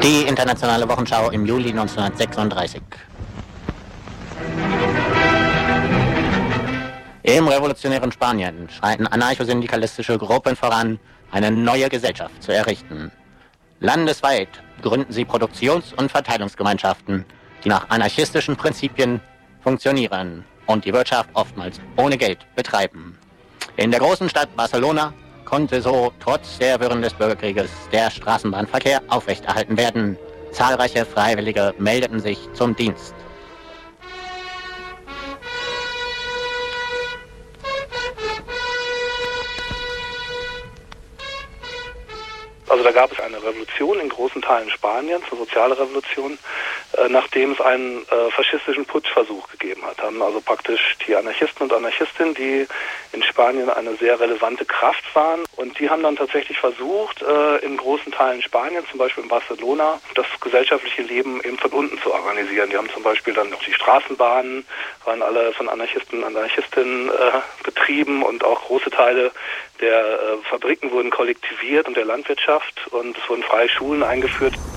Die internationale Wochenschau im Juli 1936. Im revolutionären Spanien schreiten anarchosyndikalistische Gruppen voran, eine neue Gesellschaft zu errichten. Landesweit gründen sie Produktions- und Verteilungsgemeinschaften, die nach anarchistischen Prinzipien funktionieren und die Wirtschaft oftmals ohne Geld betreiben. In der großen Stadt Barcelona konnte so trotz der Wirren des Bürgerkrieges der Straßenbahnverkehr aufrechterhalten werden. Zahlreiche Freiwillige meldeten sich zum Dienst. Also da gab es eine Revolution in großen Teilen Spaniens, eine soziale Revolution, nachdem es einen faschistischen Putschversuch gegeben hat. Haben also praktisch die Anarchisten und Anarchistinnen, die in Spanien eine sehr relevante Kraft waren, und die haben dann tatsächlich versucht, in großen Teilen Spaniens, zum Beispiel in Barcelona, das gesellschaftliche Leben eben von unten zu organisieren. Die haben zum Beispiel dann auch die Straßenbahnen, waren alle von Anarchisten und Anarchistinnen betrieben, und auch große Teile der Fabriken wurden kollektiviert und der Landwirtschaft, und es wurden freie Schulen eingeführt.